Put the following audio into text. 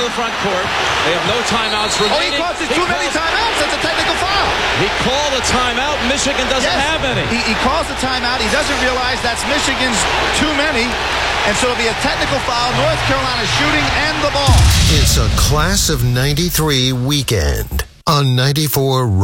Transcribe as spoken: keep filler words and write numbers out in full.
to the front court. They have no timeouts remaining. Oh, he calls it too many timeouts. That's a technical foul. He called a timeout. Michigan doesn't yes, have any. He, he calls the timeout. He doesn't realize that's Michigan's too many. And so it'll be a technical foul. North Carolina shooting and the ball. It's a Class of ninety-three weekend on ninety-four